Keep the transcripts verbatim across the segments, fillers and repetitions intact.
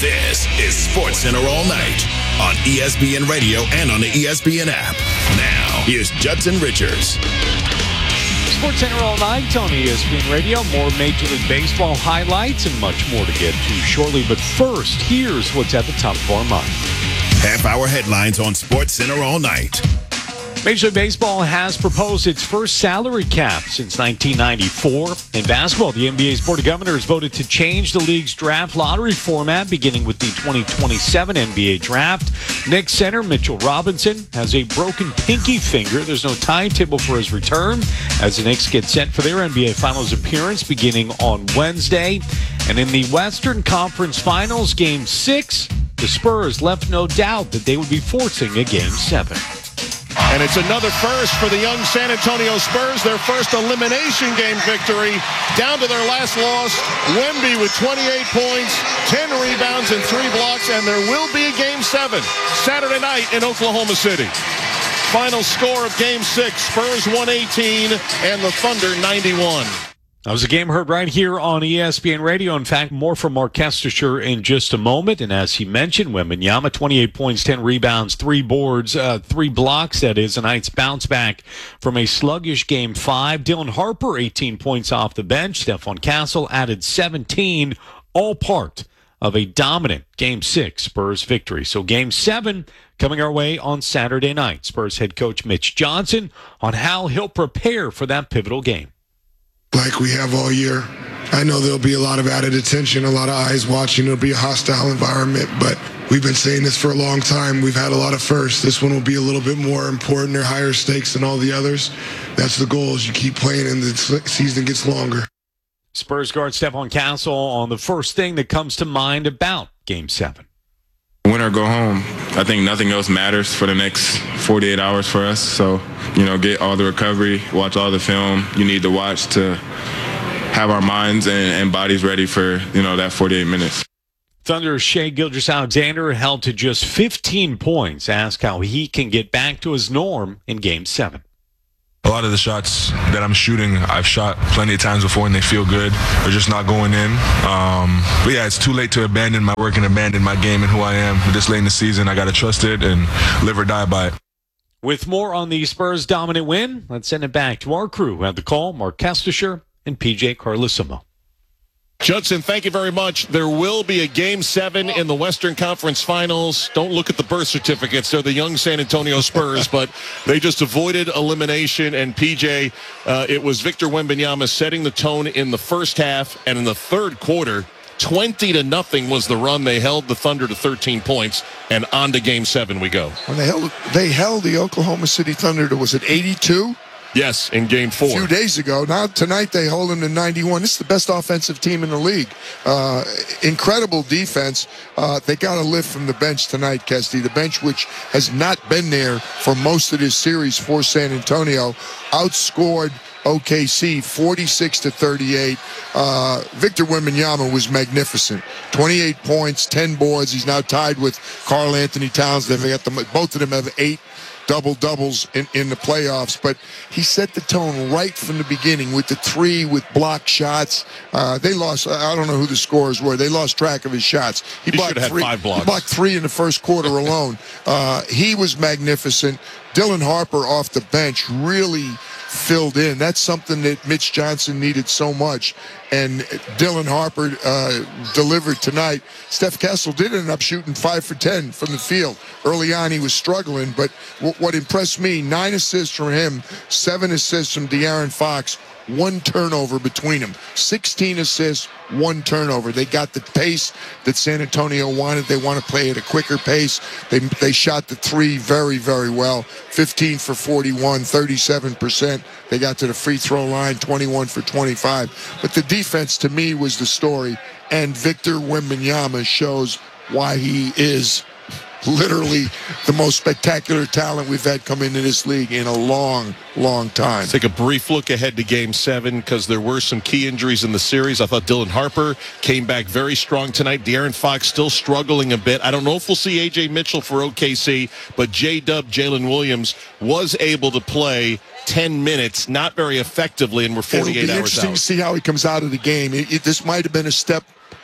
This is Sports Center All Night on E S P N Radio and on the E S P N app. Now, here's Judson Richards. Sports Center All Night on E S P N Radio. More Major League Baseball highlights and much more to get to shortly. But first, here's what's at the top of our mind. Half-hour headlines on Sports Center All Night. Major League Baseball has proposed its first salary cap since nineteen ninety-four. In basketball, the N B A's Board of Governors voted to change the league's draft lottery format beginning with the twenty twenty-seven N B A draft. Knicks center Mitchell Robinson has a broken pinky finger. There's no timetable for his return as the Knicks get set for their N B A Finals appearance beginning on Wednesday. And in the Western Conference Finals, Game six, the Spurs left no doubt that they would be forcing a Game seven. And it's another first for the young San Antonio Spurs, their first elimination game victory. Down to their last loss, Wemby with twenty-eight points, ten rebounds, and three blocks, and there will be a Game seven Saturday night in Oklahoma City. Final score of Game six, Spurs one eighteen and the Thunder ninety-one. That was a game heard right here on E S P N Radio. In fact, more from Mark Kestisher in just a moment. And as he mentioned, Wembanyama, twenty-eight points, ten rebounds, three boards, uh, three blocks, that is. A night's bounce back from a sluggish Game five. Dylan Harper, eighteen points off the bench. Stephon Castle added seventeen, all part of a dominant Game six Spurs victory. So Game seven coming our way on Saturday night. Spurs head coach Mitch Johnson on how he'll prepare for that pivotal game. Like we have all year. I know there'll be a lot of added attention, a lot of eyes watching. It'll be a hostile environment, but we've been saying this for a long time. We've had a lot of firsts. This one will be a little bit more important or higher stakes than all the others. That's the goal, as you keep playing and the season gets longer. Spurs guard Stephon Castle on the first thing that comes to mind about Game seven. Win or go home. I think nothing else matters for the next forty-eight hours for us. So, you know, get all the recovery, watch all the film you need to watch to have our minds and, and bodies ready for, you know, that forty-eight minutes. Thunder's Shai Gilgeous-Alexander held to just fifteen points. Ask how he can get back to his norm in Game seven. A lot of the shots that I'm shooting, I've shot plenty of times before and they feel good. They're just not going in. Um, but yeah, it's too late to abandon my work and abandon my game and who I am. This late in the season, I got to trust it and live or die by it. With more on the Spurs' dominant win, let's send it back to our crew who had the call, Mark Kestisher and P J Carlesimo. Judson, thank you very much. There will be a Game seven in the Western Conference Finals. Don't look at the birth certificates. They're the young San Antonio Spurs, but they just avoided elimination. And, P J, uh, it was Victor Wembanyama setting the tone in the first half, and in the third quarter, twenty to nothing was the run. They held the Thunder to thirteen points, and on to Game seven we go. When they held, they held the Oklahoma City Thunder to, was it eighty-two? Yes, in Game four. A few days ago. Now, tonight, they hold them to ninety-one. This is the best offensive team in the league. Uh, incredible defense. Uh, they got a lift from the bench tonight, Kesty. The bench, which has not been there for most of this series for San Antonio, outscored O K C forty-six to thirty-eight. Uh, Victor Wembanyama was magnificent. twenty-eight points, ten boards. He's now tied with Karl Anthony Towns. They've got them, both of them have eight double-doubles in, in the playoffs, but he set the tone right from the beginning with the three, with block shots. Uh, they lost, I don't know who the scorers were. They lost track of his shots. He, he blocked three, five blocks. He blocked three in the first quarter alone. Uh, he was magnificent. Dylan Harper off the bench really filled in. That's something that Mitch Johnson needed so much, and Dylan Harper uh, delivered tonight. Steph Castle did end up shooting five for ten from the field. Early on, he was struggling, but w- what impressed me, nine assists from him, seven assists from De'Aaron Fox, one turnover between them. sixteen assists, one turnover. They got the pace that San Antonio wanted. They want to play at a quicker pace. They they shot the three very, very well. fifteen for forty-one, thirty-seven percent. They got to the free throw line, twenty-one for twenty-five. But the defense, to me, was the story. And Victor Wembanyama shows why he is literally the most spectacular talent we've had come into this league in a long, long time. Let's take a brief look ahead to Game seven because there were some key injuries in the series. I thought Dylan Harper came back very strong tonight. De'Aaron Fox still struggling a bit. I don't know if we'll see A J Mitchell for O K C, but J-Dub, Jalen Williams, was able to play ten minutes, not very effectively, and we're forty-eight hours out. It'll be interesting to see how he comes out of the game. It, it, this might have been a step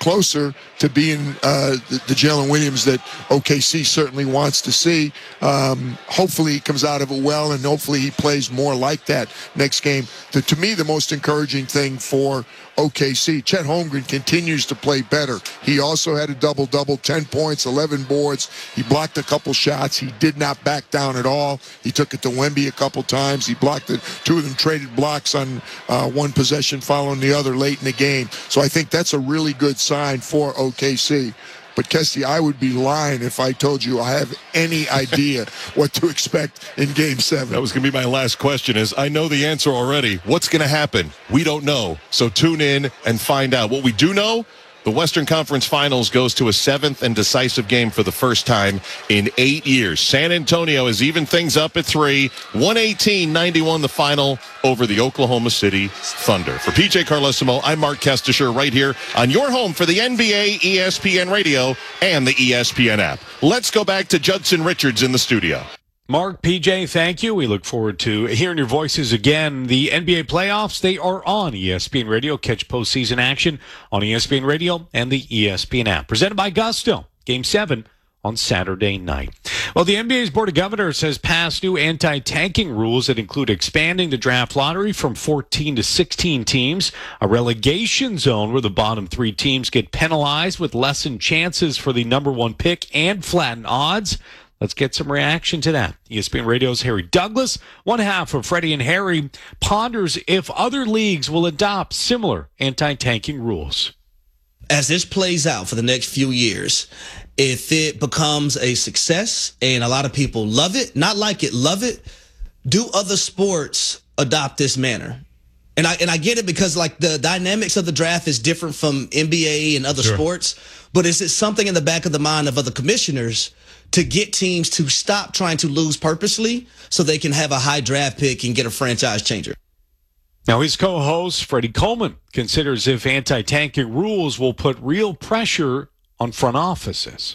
closer to being uh, the, the Jalen Williams that O K C certainly wants to see. Um, hopefully he comes out of it well, and hopefully he plays more like that next game. The, to me, the most encouraging thing for O K C, Chet Holmgren continues to play better. He also had a double-double, ten points, eleven boards. He blocked a couple shots. He did not back down at all. He took it to Wemby a couple times. He blocked it. Two of them traded blocks on uh, one possession following the other late in the game. So I think that's a really good sign for O K C. But, Kesty, I would be lying if I told you I have any idea what to expect in Game seven. That was going to be my last question is, I know the answer already. What's going to happen? We don't know. So tune in and find out. What we do know, the Western Conference Finals goes to a seventh and decisive game for the first time in eight years. San Antonio has evened things up at three. one eighteen ninety-one the final over the Oklahoma City Thunder. For P J Carlesimo, I'm Mark Kestisher right here on your home for the N B A, E S P N Radio, and the E S P N app. Let's go back to Judson Richards in the studio. Mark, P J, thank you. We look forward to hearing your voices again. The N B A playoffs, they are on E S P N Radio. Catch postseason action on E S P N Radio and the E S P N app. Presented by Gusto. Game seven on Saturday night. Well, the N B A's Board of Governors has passed new anti-tanking rules that include expanding the draft lottery from fourteen to sixteen teams, a relegation zone where the bottom three teams get penalized with lessened chances for the number one pick, and flattened odds. Let's get some reaction to that. E S P N Radio's Harry Douglas, one half of Freddie and Harry, ponders if other leagues will adopt similar anti-tanking rules. As this plays out for the next few years, if it becomes a success and a lot of people love it, not like it, love it, do other sports adopt this manner? And I and I get it because like the dynamics of the draft is different from N B A and other sure. sports, but is it something in the back of the mind of other commissioners to get teams to stop trying to lose purposely so they can have a high draft pick and get a franchise changer? Now, his co-host, Freddie Coleman, considers if anti-tanking rules will put real pressure on front offices.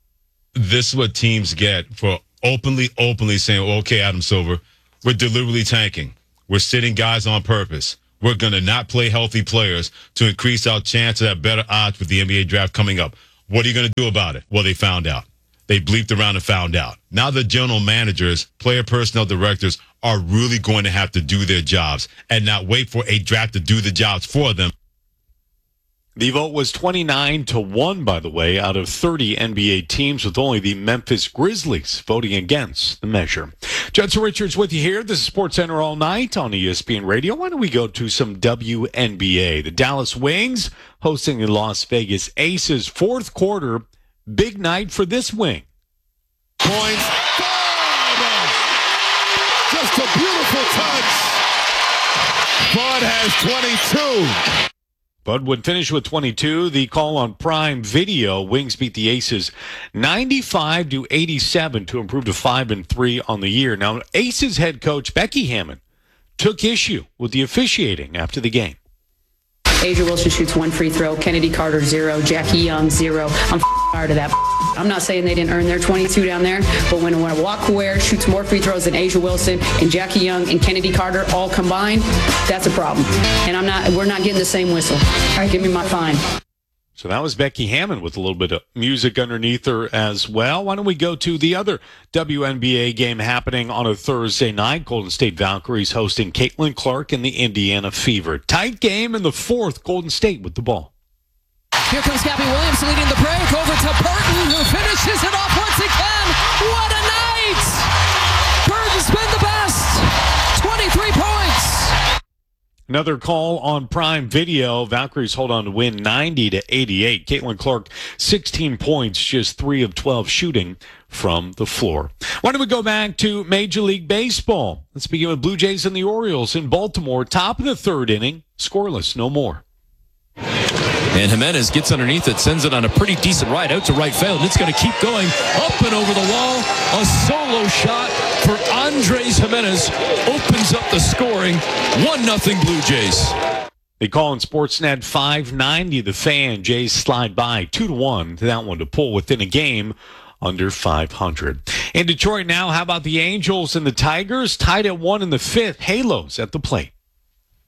This is what teams get for openly, openly saying, okay, Adam Silver, we're deliberately tanking. We're sitting guys on purpose. We're going to not play healthy players to increase our chance to have better odds with the N B A draft coming up. What are you going to do about it? Well, they found out. They bleeped around and found out. Now the general managers, player personnel directors are really going to have to do their jobs and not wait for a draft to do the jobs for them. The vote was twenty-nine to one, by the way, out of thirty N B A teams, with only the Memphis Grizzlies voting against the measure. Judson Richards with you here. This is SportsCenter All Night on E S P N Radio. Why don't we go to some W N B A? The Dallas Wings hosting the Las Vegas Aces. Fourth quarter, big night for this wing. Points. Just a beautiful touch. Bud has twenty-two. Bud would finish with twenty-two. The call on Prime Video. Wings beat the Aces ninety-five to eighty-seven to improve to five and three on the year. Now, Aces head coach Becky Hammon took issue with the officiating after the game. A'ja Wilson shoots one free throw. Kennedy Carter, zero. Jackie Young, zero. I'm tired of that. I'm not saying they didn't earn their twenty-two down there, but when, when Wak Ware shoots more free throws than A'ja Wilson and Jackie Young and Kennedy Carter all combined, that's a problem. And I'm not. We're not getting the same whistle. All right, give me my fine. So that was Becky Hammon with a little bit of music underneath her as well. Why don't we go to the other W N B A game happening on a Thursday night? Golden State Valkyries hosting Caitlin Clark and the Indiana Fever. Tight game in the fourth, Golden State with the ball. Here comes Gabby Williams leading the break over to Burton, who finishes it off once again. What a night! Burton's been the best. twenty-three points. Another call on Prime Video. Valkyries hold on to win ninety to eighty-eight. Caitlin Clark, sixteen points, just three of twelve shooting from the floor. Why don't we go back to Major League Baseball? Let's begin with Blue Jays and the Orioles in Baltimore. Top of the third inning, scoreless, no more. And Jimenez gets underneath it, sends it on a pretty decent ride out to right field. And it's going to keep going up and over the wall. A solo shot for Andres Jimenez opens up the scoring. one nothing Blue Jays. They call on Sportsnet five ninety. The Fan. Jays slide by two to one to that one to pull within a game under five hundred. In Detroit now, how about the Angels and the Tigers? Tied at one in the fifth. Halos at the plate.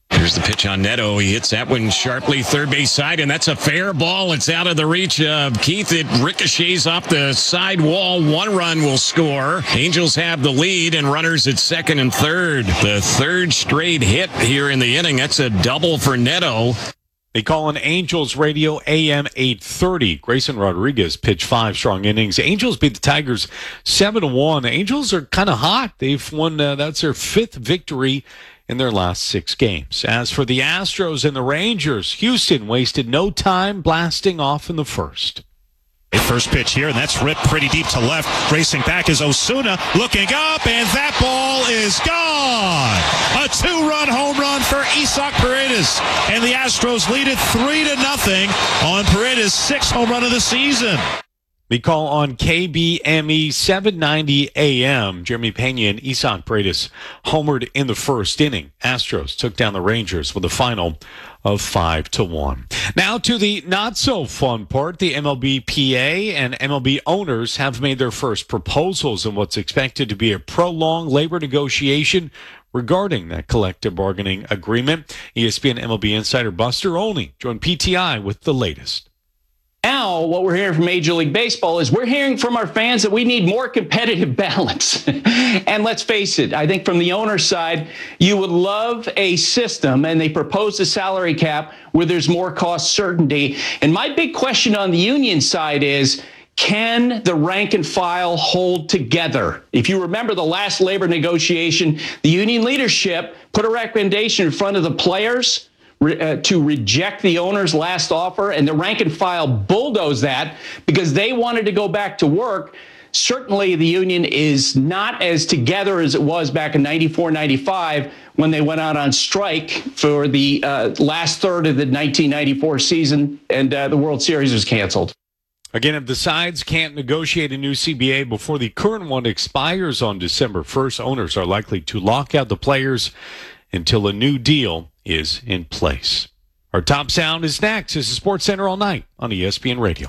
Here's the pitch on Neto. He hits that one sharply third base side, and that's a fair ball. It's out of the reach of Keith. It ricochets off the side wall. One run will score. Angels have the lead, and runners at second and third. The third straight hit here in the inning. That's a double for Neto. They call on Angels Radio A M eight thirty. Grayson Rodriguez pitched five strong innings. Angels beat the Tigers seven to one. Angels are kind of hot. They've won, uh, that's their fifth victory in their last six games. As for the Astros and the Rangers, Houston wasted no time blasting off in the first. First pitch here, and that's ripped pretty deep to left. Racing back is Osuna, looking up, and that ball is gone. A two-run home run for Isaac Paredes, and the Astros lead it three to nothing on Paredes' sixth home run of the season. We call on K B M E seven ninety A M. Jeremy Pena and Isaac Paredes homered in the first inning. Astros took down the Rangers with a final of five to one. Now to the not so fun part. The M L B P A and M L B owners have made their first proposals in what's expected to be a prolonged labor negotiation regarding that collective bargaining agreement. E S P N M L B insider Buster Olney joined P T I with the latest. Now, what we're hearing from Major League Baseball is we're hearing from our fans that we need more competitive balance. And let's face it, I think from the owner's side, you would love a system, and they proposed a salary cap where there's more cost certainty. And my big question on the union side is, can the rank and file hold together? If you remember the last labor negotiation, the union leadership put a recommendation in front of the players Uh, to reject the owner's last offer, and the rank and file bulldozed that because they wanted to go back to work. Certainly the union is not as together as it was back in ninety-four ninety-five when they went out on strike for the uh, last third of the nineteen ninety-four season, and uh, the World Series was canceled. Again, if the sides can't negotiate a new C B A before the current one expires on December first, owners are likely to lock out the players until a new deal is in place. Our top sound is next. This is Sports Center all night on E S P N Radio.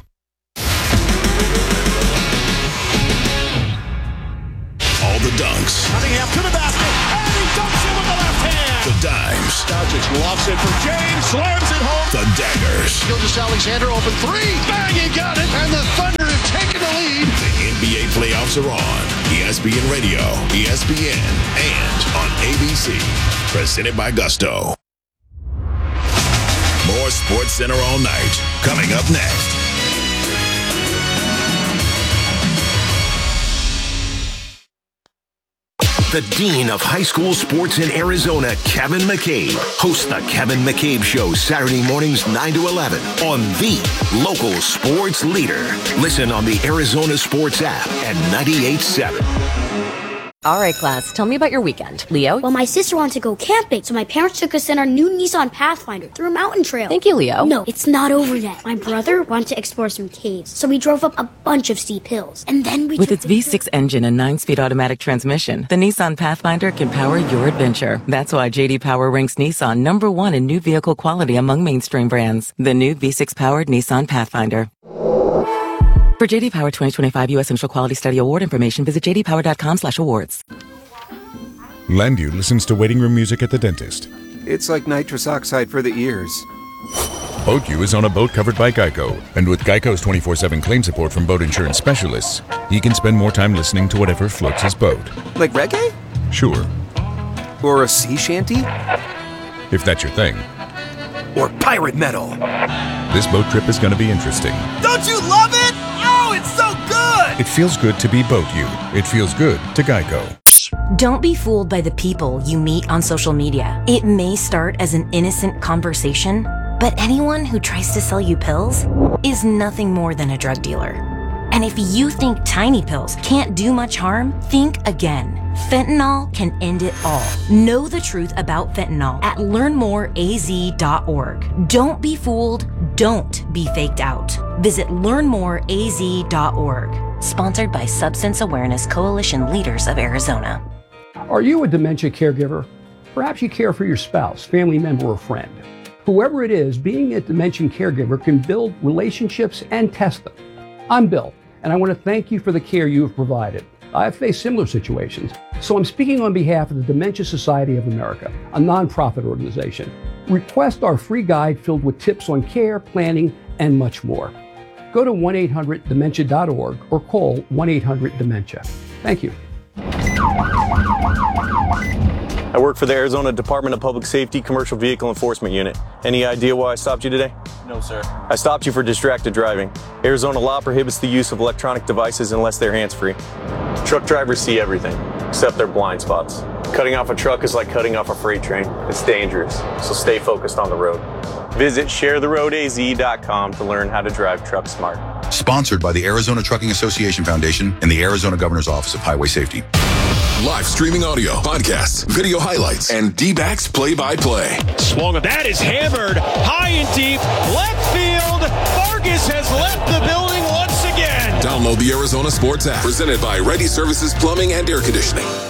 All the dunks. Cunningham to the basket, and he dunks it with the left hand. The dimes. Doncic lofts it for James, slams it home. The daggers. Gilgeous Alexander open three, bang, he got it, and the Thunder have taken the lead. The N B A playoffs are on E S P N Radio, E S P N, and on A B C. Presented by Gusto. More Sports Center all night. Coming up next. The Dean of High School Sports in Arizona, Kevin McCabe, hosts the Kevin McCabe Show Saturday mornings nine to eleven on the local sports leader. Listen on the Arizona Sports app at ninety-eight point seven. All right, class, tell me about your weekend. Leo? Well, my sister wanted to go camping, so my parents took us in our new Nissan Pathfinder through a mountain trail. Thank you, Leo. No, it's not over yet. My brother wanted to explore some caves, so we drove up a bunch of steep hills. And then we With its V six engine and nine-speed automatic transmission, the Nissan Pathfinder can power your adventure. That's why J D Power ranks Nissan number one in new vehicle quality among mainstream brands. The new V six-powered Nissan Pathfinder. For J D Power twenty twenty-five U S Central Quality Study Award information, visit j d power dot com slash awards. Landu listens to waiting room music at the dentist. It's like nitrous oxide for the ears. BoatU is on a boat covered by Geico. And with Geico's twenty-four seven claim support from boat insurance specialists, he can spend more time listening to whatever floats his boat. Like reggae? Sure. Or a sea shanty? If that's your thing. Or pirate metal. This boat trip is going to be interesting. Don't you love it? Oh, it's so good! It feels good to be BoatU. It feels good to Geico. Don't be fooled by the people you meet on social media. It may start as an innocent conversation, but anyone who tries to sell you pills is nothing more than a drug dealer. And if you think tiny pills can't do much harm, think again. Fentanyl can end it all. Know the truth about fentanyl at learn more a z dot org. Don't be fooled. Don't be faked out. Visit learn more a z dot org. Sponsored by Substance Awareness Coalition Leaders of Arizona. Are you a dementia caregiver? Perhaps you care for your spouse, family member, or friend. Whoever it is, being a dementia caregiver can build relationships and test them. I'm Bill, and I want to thank you for the care you have provided. I've faced similar situations. So I'm speaking on behalf of the Dementia Society of America, a nonprofit organization. Request our free guide filled with tips on care, planning, and much more. Go to one eight hundred dementia dot org or call one eight hundred dementia. Thank you. I work for the Arizona Department of Public Safety Commercial Vehicle Enforcement Unit. Any idea why I stopped you today? No, sir. I stopped you for distracted driving. Arizona law prohibits the use of electronic devices unless they're hands-free. Truck drivers see everything, except their blind spots. Cutting off a truck is like cutting off a freight train. It's dangerous, so stay focused on the road. Visit share the road a z dot com to learn how to drive truck smart. Sponsored by the Arizona Trucking Association Foundation and the Arizona Governor's Office of Highway Safety. Live streaming audio, podcasts, video highlights, and D-backs play-by-play. Swung, that is hammered high and deep, left field. Vargas has left the building once again. Download the Arizona Sports app, presented by Ready Services Plumbing and Air Conditioning.